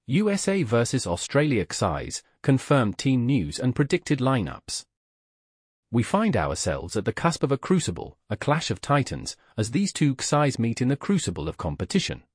USA vs Australia XIs, confirmed team news and predicted lineups. We find ourselves at the cusp of a crucible, a clash of titans, as these two XIs meet in the crucible of competition.